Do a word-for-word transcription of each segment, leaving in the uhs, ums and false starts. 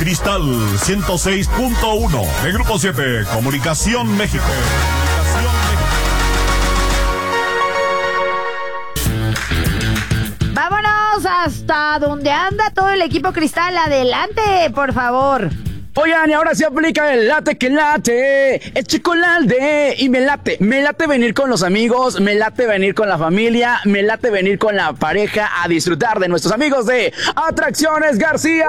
Cristal ciento seis punto uno de Grupo siete, Comunicación México. Vámonos hasta donde anda todo el equipo Cristal. Adelante, por favor. Oigan, y ahora se aplica el late que late, es chocolate y me late, me late venir con los amigos, me late venir con la familia, me late venir con la pareja a disfrutar de nuestros amigos de Atracciones García.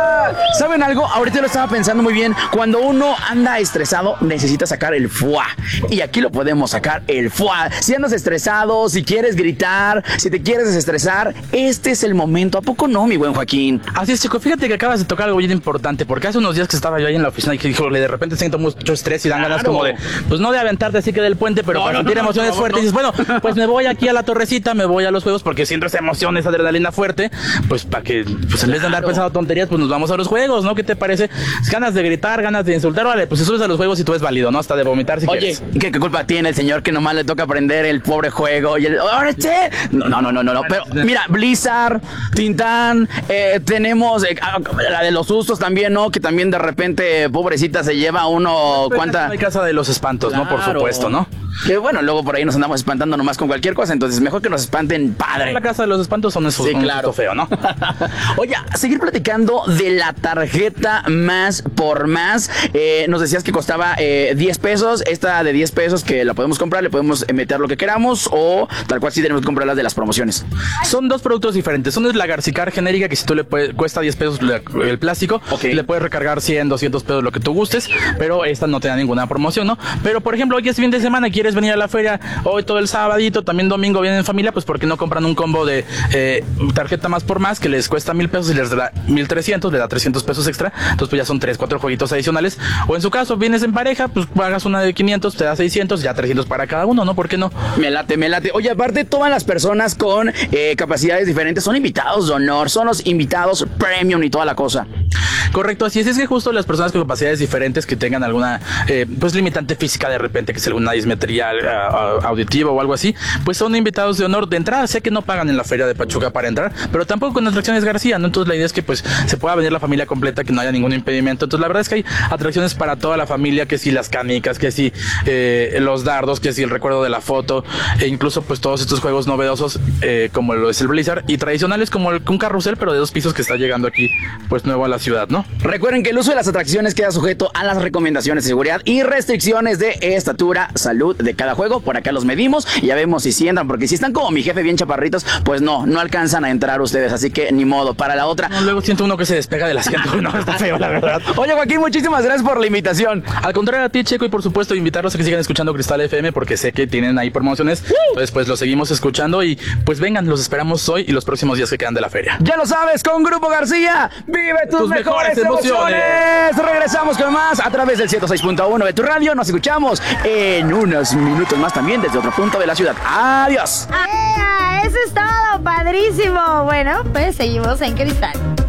¿Saben algo? Ahorita lo estaba pensando muy bien, cuando uno anda estresado necesita sacar el fuá, y aquí lo podemos sacar el fuá. Si andas estresado, si quieres gritar, si te quieres desestresar, este es el momento, ¿a poco no, mi buen Joaquín? Así es, chico, fíjate que acabas de tocar algo bien importante, porque hace unos días que estaba yo ahí en la oficina y que híjole, de repente siento mucho estrés y dan claro. ganas como de, pues no de aventarte así que del puente, pero no, para no, sentir no, emociones no, fuertes. No. Y dices, bueno, pues me voy aquí a la torrecita, me voy a los juegos porque siento esa emoción, esa adrenalina fuerte, pues para que, pues en vez de andar pensando tonterías, pues nos vamos a los juegos, ¿no? ¿Qué te parece? Ganas de gritar, ganas de insultar, vale, pues te subes a los juegos y tú es válido, ¿no? Hasta de vomitar si Oye, quieres. ¿qué, ¿qué culpa tiene el señor que nomás le toca aprender el pobre juego y el... ¡Ahora che! No, no, no, no, no, pero mira, Blizzard, Tintán, eh, tenemos eh, la de los sustos también, ¿no? Que también de repente... pobrecita se lleva uno, pues, ¿cuánta? Hay casa de los espantos, claro. ¿no? Por supuesto, ¿no? Que bueno, luego por ahí nos andamos espantando nomás con cualquier cosa, entonces mejor que nos espanten padre. La casa de los espantos son esos, sí, un claro. feo, ¿no? Oye, seguir platicando de la tarjeta Más por Más. Eh, nos decías que costaba eh, diez pesos, esta de diez pesos que la podemos comprar, le podemos meter lo que queramos o tal cual sí tenemos que comprar las de las promociones. Son dos productos diferentes. Uno es la Garcicar genérica que si tú le puedes, cuesta diez pesos el plástico, okay. le puedes recargar cien, doscientos pesos lo que tú gustes, pero esta no te da ninguna promoción, ¿no? Pero por ejemplo, hoy es fin de semana, quieres venir a la feria, hoy todo el sabadito, también domingo vienen en familia, pues ¿por qué no compran un combo de eh, tarjeta Más por Más que les cuesta mil pesos y les da mil trescientos, le da trescientos pesos extra? Entonces pues ya son tres, cuatro jueguitos adicionales. O en su caso, vienes en pareja, pues pagas una de quinientos, te da seiscientos, ya trescientos para cada uno, ¿no? ¿Por qué no? Me late, me late. Oye, aparte todas las personas con eh, capacidades diferentes son invitados de honor, son los invitados premium y toda la cosa. Correcto, así es, es que justo las personas con capacidades diferentes que tengan alguna eh, pues limitante física de repente, que es alguna dismetría uh, auditiva o algo así, pues son invitados de honor de entrada. Sé que no pagan en la feria de Pachuca para entrar, pero tampoco con Atracciones García, ¿no? Entonces la idea es que pues se pueda venir la familia completa, que no haya ningún impedimento. Entonces la verdad es que hay atracciones para toda la familia, que si las canicas, que si eh, los dardos, que si el recuerdo de la foto, e incluso pues todos estos juegos novedosos eh, como lo es el Blizzard, y tradicionales como el, un carrusel pero de dos pisos que está llegando aquí pues nuevo a la ciudad, ¿no? Recuerden que el uso de las atracciones queda sujeto a las recomendaciones de seguridad y restricciones de estatura, salud de cada juego. Por acá los medimos y ya vemos si sí entran, porque si están como mi jefe bien chaparritos, pues no, no alcanzan a entrar ustedes, así que ni modo, para la otra. No, luego siento uno que se despega del asiento, no, está feo la verdad. Oye Joaquín, muchísimas gracias por la invitación. Al contrario a ti, Checo, y por supuesto invitarlos a que sigan escuchando Cristal F M, porque sé que tienen ahí promociones, entonces pues los seguimos escuchando y pues vengan, los esperamos hoy y los próximos días que quedan de la feria. Ya lo sabes, con Grupo García, vive tus, tus mejores, mejores emociones. emociones. Regresamos con más a través del ciento seis punto uno de tu radio. Nos escuchamos en unos minutos más también desde otro punto de la ciudad. Adiós. ¡Ah! Eso es todo, padrísimo. Bueno, pues seguimos en Cristal.